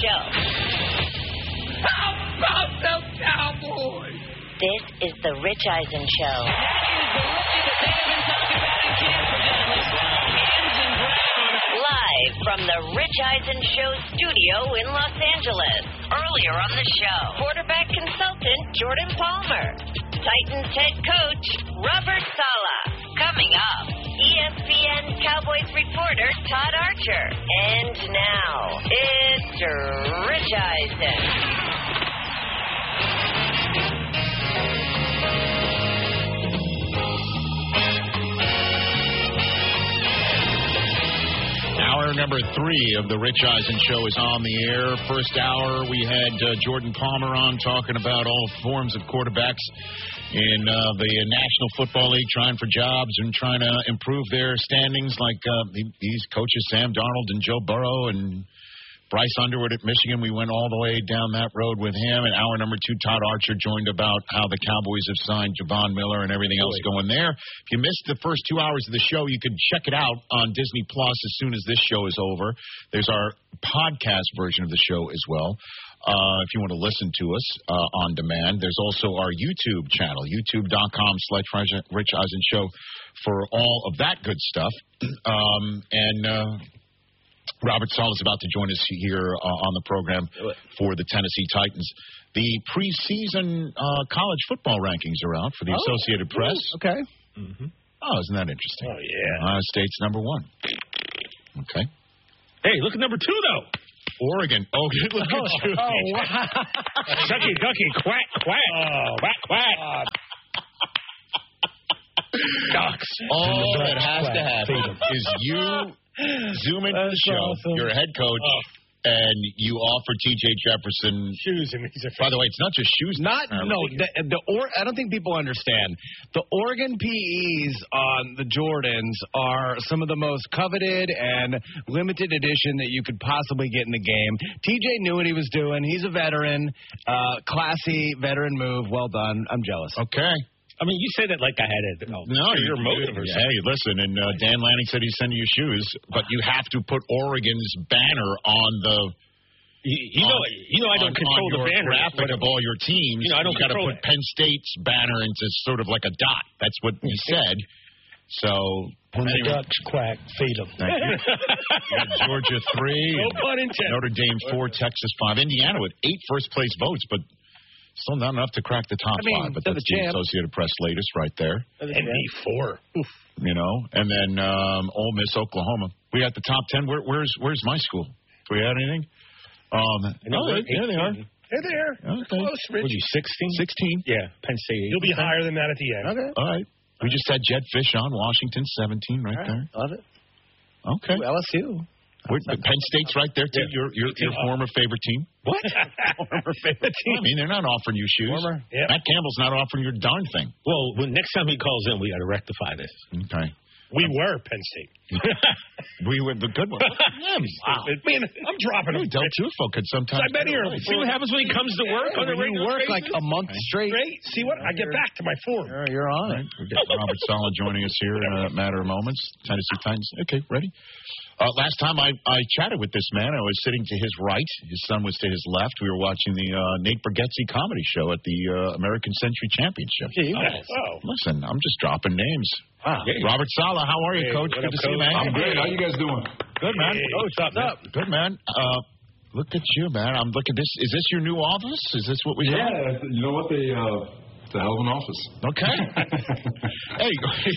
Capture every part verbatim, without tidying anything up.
Show. How about the Cowboys? This is the Rich Eisen Show. Live from the Rich Eisen Show studio in Los Angeles. Earlier on the show, quarterback consultant Jordan Palmer. Titans head coach Robert Saleh. Coming up, E S P N Cowboys reporter Todd Archer. And now, it's Rich Eisen. Hour number three of the Rich Eisen Show is on the air. First hour, we had uh, Jordan Palmer on talking about all forms of quarterbacks in uh, the National Football League, trying for jobs and trying to improve their standings, like uh, these coaches, Sam Darnold and Joe Burrow and Bryce Underwood at Michigan. We went all the way down that road with him. And hour number two, Todd Archer joined about how the Cowboys have signed Javon Miller and everything else going there. If you missed the first two hours of the show, you can check it out on Disney Plus as soon as this show is over. There's our podcast version of the show as well. Uh, if you want to listen to us uh, on demand, there's also our YouTube channel, youtube.com slash Rich Eisen Show for all of that good stuff. Um, and, uh, Robert Saleh is about to join us here uh, on the program for the Tennessee Titans. The preseason uh, college football rankings are out for the oh, Associated Press. Okay. Mm-hmm. Oh, isn't that interesting? Oh, yeah. Ohio State's number one. Okay. Hey, look at number two, though. Oregon. Oh, look oh, at you. Oh, wow. Ducky, ducky, quack, quack. Oh, quack, quack. Uh, Ducks. All that has to happen is you zoom into the show, awesome. You're a head coach, oh. and you offer T J Jefferson shoes. By the way, it's not just shoes. Not no. The, the or I don't think people understand. The Oregon P Es on the Jordans are some of the most coveted and limited edition that you could possibly get in the game. T J knew what he was doing. He's a veteran, uh, classy veteran move. Well done. I'm jealous. Okay. I mean, you say that like I had it. Oh, no, your motive or something. Hey, listen, and uh, Dan Lanning said he's sending you shoes, but you have to put Oregon's banner on the. You, you on, know, you know, I don't on, control on the banner graphic of all your teams. You know, I don't you got to put it. Penn State's banner into sort of like a dot. That's what he said. So. When anyway. the ducks quack, feed them. Thank you. You got Georgia three. No pun intended. Notre Dame four, Texas five, Indiana with eight first place votes, but. Still not enough to crack the top I mean, five, but that's the, the Associated Press latest right there. N B four. You know, and then um, Ole Miss, Oklahoma. We got the top ten. Where, where's where's my school? Do we have anything? Um, no, oh, yeah, they are. They're there. Okay. Close, Rich. Would you sixteen? sixteen. Yeah, Penn State. You'll be higher than that at the end. Okay. All right. We just had Jed Fish on, Washington, seventeen right, right. there. Love it. Okay. Ooh, L S U. We're, Penn State's right there, too. Yeah. Your your, your yeah. former favorite team. What? Former favorite team? I mean, they're not offering you shoes. Former? Yep. Matt Campbell's not offering your darn thing. Well, when next time he calls in, we got to rectify this. Okay. We um, were Penn State. We were the good one. Wow. Man, I'm dropping him. Del Tufo could sometimes. I've been here. See what happens when he comes to work yeah, on the regular work basis? like a month straight. Straight. See what? I get back to my form. You're, you're on it. We got Robert Saleh joining us here in a matter of moments. Tennessee Titans. Okay, ready? Uh, last time I, I chatted with this man, I was sitting to his right. His son was to his left. We were watching the uh, Nate Bargatze comedy show at the uh, American Century Championship. Gee, nice. Oh. Listen, I'm just dropping names. Wow. Hey. Robert Saleh, how are you, hey, Coach? Good up, to see you, man. I'm great. How you guys doing? Good, man. Hey, oh, what's up, up? Good, man. Uh, look at you, man. I'm looking. This is this your new office? Is this what we? Yeah. Got? You know what? They uh, it's a hell of an office. Okay. Hey,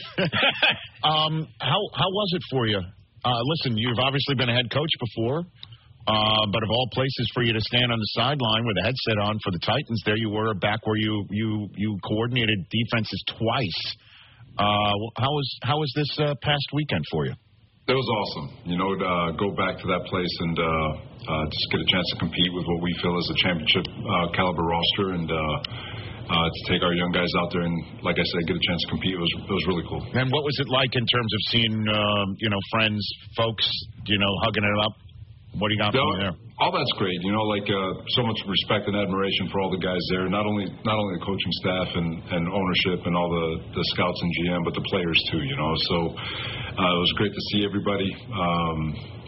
um, how how was it for you? Uh, listen, you've obviously been a head coach before, uh, but of all places for you to stand on the sideline with a headset on for the Titans, there you were back where you you you coordinated defenses twice. Uh, how was how was this uh, past weekend for you? It was awesome. You know, uh, go back to that place and uh, uh, just get a chance to compete with what we feel is a championship uh, caliber roster, and uh, uh, to take our young guys out there and, like I said, get a chance to compete. It was it was really cool. And what was it like in terms of seeing um, you know friends, folks, you know, hugging it up? What do you got no, from there? All that's great. You know, like uh, so much respect and admiration for all the guys there. Not only not only the coaching staff and, and ownership and all the, the scouts and G M, but the players too. You know, so uh, it was great to see everybody. Um,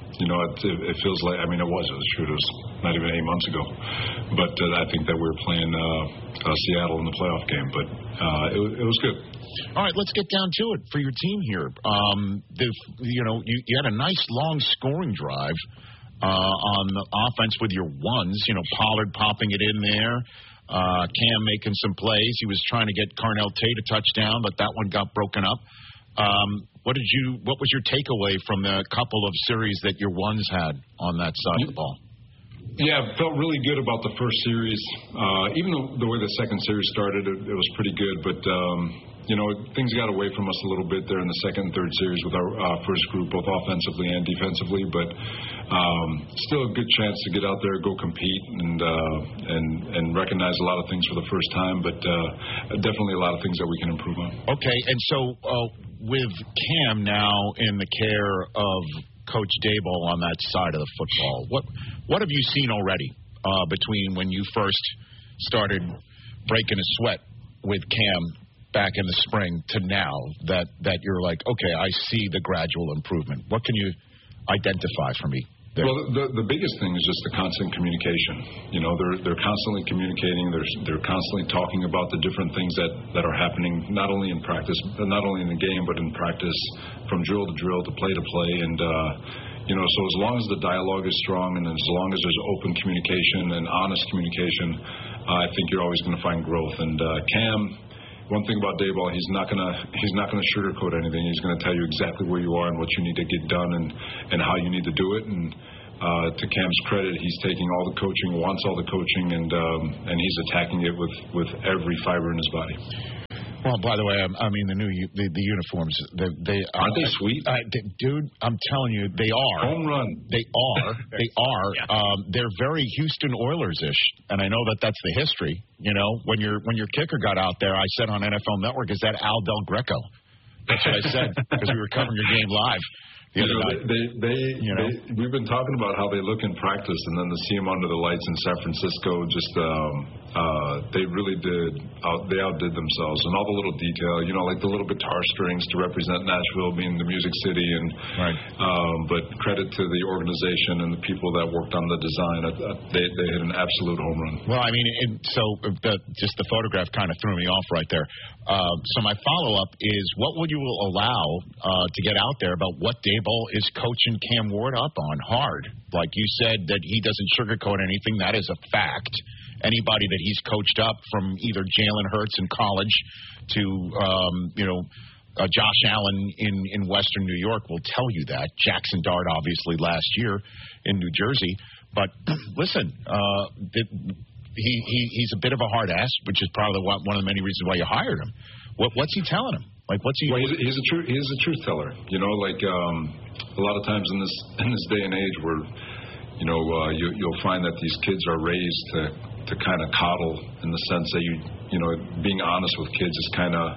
you know, it, it feels like, I mean, it was, it was true, it was not even eight months ago. But uh, I think that we were playing uh, uh, Seattle in the playoff game, but uh, it, it was good. All right, let's get down to it for your team here. Um, the, you know, you, you had a nice long scoring drive uh, on the offense with your ones. You know, Pollard popping it in there, uh, Cam making some plays. He was trying to get Carnell Tate a touchdown, but that one got broken up. Um, what did you? What was your takeaway from the couple of series that your ones had on that side of the ball? Yeah, felt really good about the first series. Uh, even though the way the second series started, it, it was pretty good. But, um, you know, things got away from us a little bit there in the second and third series with our uh, first group, both offensively and defensively. But um, still a good chance to get out there, go compete, and uh, and and recognize a lot of things for the first time. But uh, definitely a lot of things that we can improve on. Okay, and so uh, with Cam now in the care of Coach Daboll on that side of the football, what what have you seen already uh, between when you first started breaking a sweat with Cam back in the spring to now that, that you're like, okay, I see the gradual improvement? What can you identify for me there? Well, the the biggest thing is just the constant communication. You know, they're they're constantly communicating. They're they're constantly talking about the different things that, that are happening, not only in practice, not only in the game, but in practice, from drill to drill, to play to play. And uh, you know, so as long as the dialogue is strong, and as long as there's open communication and honest communication, uh, I think you're always going to find growth. And uh, Cam, one thing about Daboll, he's not gonna he's not gonna sugarcoat anything. He's gonna tell you exactly where you are and what you need to get done, and, and how you need to do it. And uh, to Cam's credit, he's taking all the coaching, wants all the coaching, and um, and he's attacking it with, with every fiber in his body. Well, by the way, I, I mean the new the, the uniforms. They, they aren't they sweet, uh, dude? I'm telling you, they are. Home run. They are. They are. Yeah. Um, they're very Houston Oilers-ish, and I know that that's the history. You know, when your when your kicker got out there, I said on N F L Network, "Is that Al Del Greco?" That's what I said because we were covering your game live. The you other know, night. they, they, you know? they, we've been talking about how they look in practice, and then to see them under the lights in San Francisco, just um, uh, they really did. Out, they outdid themselves, and all the little detail, you know, like the little guitar strings to represent Nashville being the music city, and right. um, but credit to the organization and the people that worked on the design. Uh, they they hit an absolute home run. Well, I mean, it, so the, just the photograph kind of threw me off right there. Uh, so my follow-up is, what would you allow uh, to get out there about what Daboll is coaching Cam Ward up on hard? Like you said, that he doesn't sugarcoat anything. That is a fact. Anybody that he's coached up, from either Jalen Hurts in college to, um, you know, uh, Josh Allen in, in Western New York will tell you that. Jackson Dart, obviously, last year in New Jersey. But listen, uh, the, He, he he's a bit of a hard ass, which is probably one of the many reasons why you hired him. What what's he telling him? Like what's he? Well, he's, he's a true he's a truth teller. You know, like um, a lot of times in this in this day and age, where you know uh, you you'll find that these kids are raised to to kind of coddle, in the sense that you you know being honest with kids is kind of,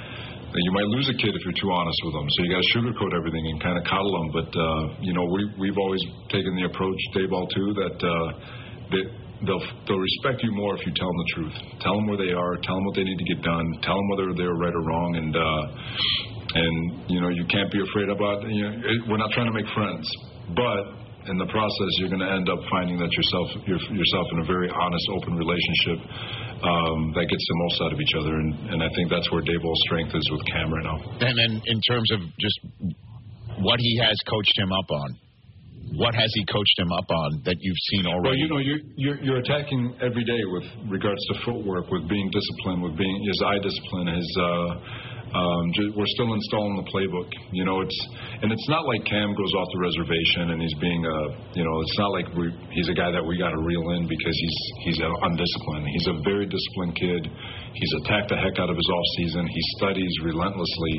you might lose a kid if you're too honest with them. So you got to sugarcoat everything and kind of coddle them. But uh, you know we we've always taken the approach, Daboll too, that uh, that. They'll they'll respect you more if you tell them the truth. Tell them where they are. Tell them what they need to get done. Tell them whether they're right or wrong. And uh, and you know you can't be afraid about. You know, it, we're not trying to make friends, but in the process you're going to end up finding that yourself you're, yourself in a very honest, open relationship um, that gets the most out of each other. And, and I think that's where Daboll's strength is with Cam right now. And then in terms of just what he has coached him up on. What has he coached him up on that you've seen already? Well, you know, you're, you're, you're attacking every day with regards to footwork, with being disciplined, with being his eye discipline, his. Uh, um, just, we're still installing the playbook. You know, it's and it's not like Cam goes off the reservation and he's being a. You know, it's not like we, he's a guy that we got to reel in because he's he's undisciplined. He's a very disciplined kid. He's attacked the heck out of his off season. He studies relentlessly.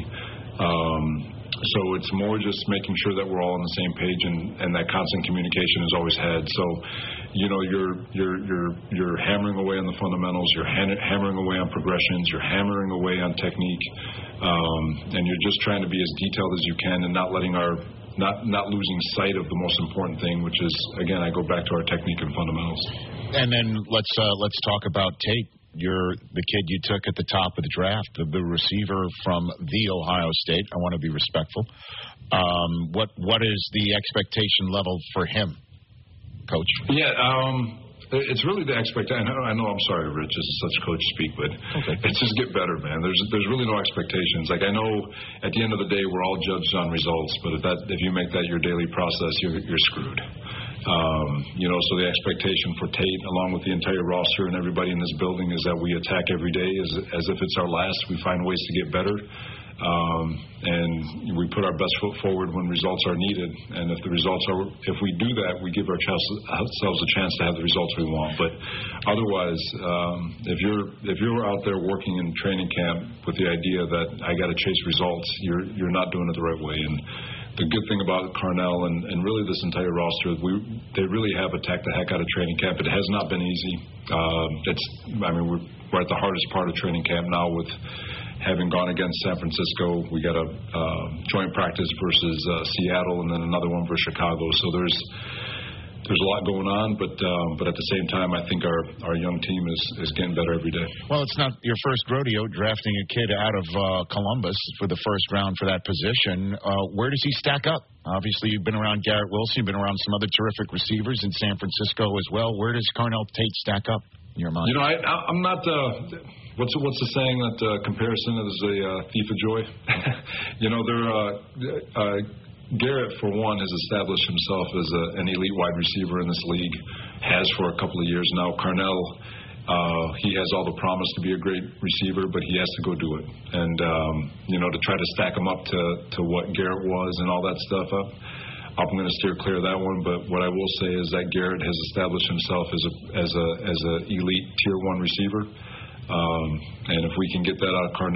Um, So it's more just making sure that we're all on the same page, and, and that constant communication is always had. So, you know, you're you're you're you're hammering away on the fundamentals. You're ha- hammering away on progressions. You're hammering away on technique, um, and you're just trying to be as detailed as you can, and not letting our not not losing sight of the most important thing, which is, again, I go back to our technique and fundamentals. And then let's uh, let's talk about Tate. you're the kid you took at the top of the draft, the, the receiver from the Ohio State. I want to be respectful. Um, what what is the expectation level for him, Coach? Yeah, um, it's really the expectation. I know, I know, I'm sorry, Rich, this is such coach speak, but okay. It's just get better, man. There's there's really no expectations. Like, I know at the end of the day, we're all judged on results, but if that if you make that your daily process, you're you're screwed. Um, you know, so the expectation for Tate, along with the entire roster and everybody in this building, is that we attack every day as as if it's our last. We find ways to get better. Um, and we put our best foot forward when results are needed. And if the results are, if we do that, we give ourselves a chance to have the results we want. But otherwise, um, if you're if you're out there working in training camp with the idea that I got to chase results, you're you're not doing it the right way. And the good thing about Carnell and, and really this entire roster, we they really have attacked the heck out of training camp. It has not been easy. Uh, it's I mean we're, we're at the hardest part of training camp now with having gone against San Francisco. We got a uh, joint practice versus uh, Seattle, and then another one versus Chicago. So there's there's a lot going on, but um, but at the same time, I think our, our young team is, is getting better every day. Well, it's not your first rodeo drafting a kid out of uh, Columbus for the first round for that position. Uh, where does he stack up? Obviously, you've been around Garrett Wilson. You've been around some other terrific receivers in San Francisco as well. Where does Carnell Tate stack up in your mind? You know, I, I'm not uh, – What's what's the saying that uh, comparison is a uh, thief of joy? you know, they're, uh, uh, Garrett, for one, has established himself as a, an elite wide receiver in this league, has for a couple of years now. Carnell, uh, he has all the promise to be a great receiver, but he has to go do it. And, um, you know, to try to stack him up to, to what Garrett was and all that stuff up, I'm going to steer clear of that one. But what I will say is that Garrett has established himself as a as a as a elite tier one receiver. Um, and if we can get that out of Carnell,